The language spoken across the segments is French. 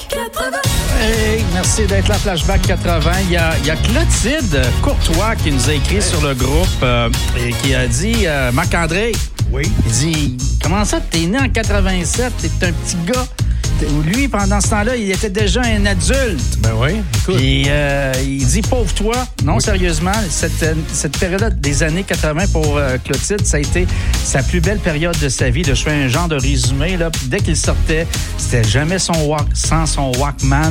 Hey, merci d'être là, Flashback 80. Il y a Clotilde Courtois qui nous a écrit sur le groupe et qui a dit Marc-André, oui. Il dit, comment ça, t'es né en 87, t'es un petit gars. Lui, pendant ce temps-là, il était déjà un adulte. Ben oui, écoute. Puis il dit, pauvre toi. Non, oui. Sérieusement, cette période des années 80 pour Clotilde, ça a été sa plus belle période de sa vie. Là, je fais un genre de résumé. Là. Dès qu'il sortait, c'était jamais sans son Walkman.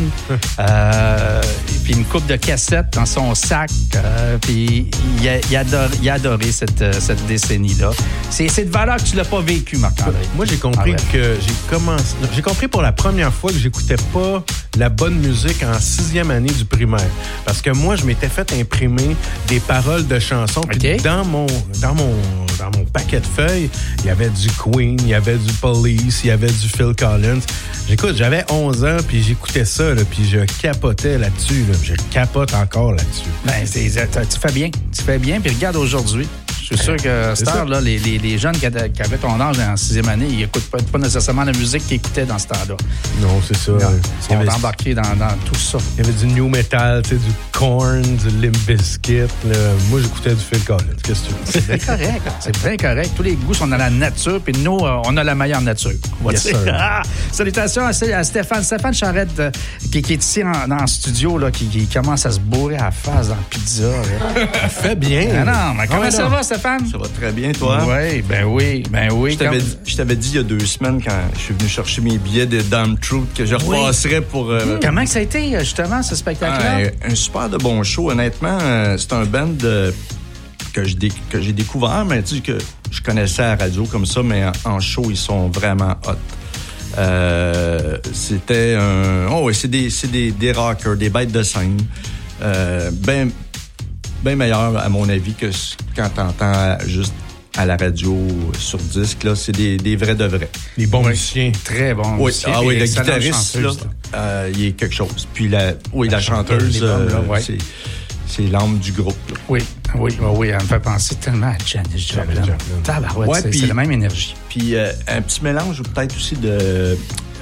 Puis une coupe de cassettes dans son sac. Puis il a adoré cette décennie-là. C'est de valeur que tu l'as pas vécu, Marc-André. Moi, j'ai compris j'ai compris pour la première fois que j'écoutais pas la bonne musique en 6e année du primaire. Parce que moi, je m'étais fait imprimer des paroles de chansons. Puis dans mon paquet de feuilles, il y avait du Queen, il y avait du Police, il y avait du Phil Collins. J'avais 11 ans, puis j'écoutais ça, là, puis je capotais là-dessus. Là. Je capote encore là-dessus. Ben, tu fais bien. Tu fais bien, puis regarde aujourd'hui. Je suis sûr que cette heure-là, les jeunes qui avaient ton âge en 6e année, ils n'écoutent pas nécessairement la musique qu'ils écoutaient dans ce temps-là. Non, c'est ça. Ils sont embarqués dans tout ça. Il y avait du new metal, du Korn, du Limp Bizkit. Là. Moi, j'écoutais du Phil Collins. Qu'est-ce que tu veux? C'est bien correct. C'est bien correct. Tous les goûts sont dans la nature, puis nous, on a la meilleure nature. Yes, Salutations à Stéphane. Stéphane Charette, qui est ici en studio, là, qui commence à se bourrer à la face dans la pizza. Il fait bien. Non, mais comment ça va, Stéphane? Ça va très bien, toi? Oui, ben oui. Je t'avais dit il y a 2 semaines, quand je suis venu chercher mes billets de Damn Truth, que je repasserais pour... Comment que ça a été, justement, ce spectacle-là? Un super de bon show. Honnêtement, c'est un band que j'ai découvert, mais tu sais, que je connaissais à la radio comme ça, mais en show, ils sont vraiment hot. C'était un... Oh oui, c'est des rockers, des bêtes de scène. Bien meilleur, à mon avis, que quand t'entends juste à la radio sur disque. Là, c'est des vrais de vrais. Des bons musiciens. Très bons musiciens. Ah oui, le guitariste, là, il est quelque chose. Puis la chanteuse, c'est l'âme du groupe. Là. Oui, elle me fait penser tellement à Janis Joplin. Tabarouette, c'est la même énergie. Puis un petit mélange peut-être aussi de...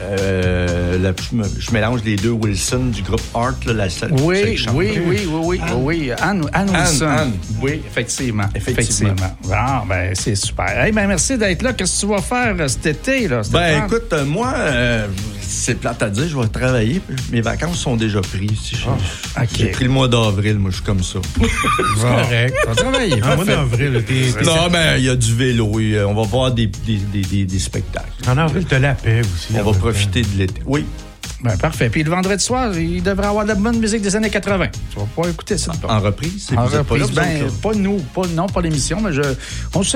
je mélange les deux Wilson du groupe Art, là, la seule. Oui. Anne Wilson. Anne. Oui, effectivement. Ah, ben, c'est super. Hey, ben, merci d'être là. Qu'est-ce que tu vas faire cet été, là? Ben, écoute, moi, c'est plate à dire, je vais travailler. Mes vacances sont déjà prises. J'ai pris le mois d'avril, moi, je suis comme ça. C'est correct. Tu vas travailler. Le mois d'avril, non, ben, il y a du vélo. On va voir des spectacles. En avril, t'as la paix aussi. On va profiter de l'été. Oui. Ben, parfait. Puis le vendredi soir, il devrait avoir de la bonne musique des années 80. Tu vas pouvoir écouter ça. En reprise? En reprise. Ben, pas nous. Pas l'émission, mais on sait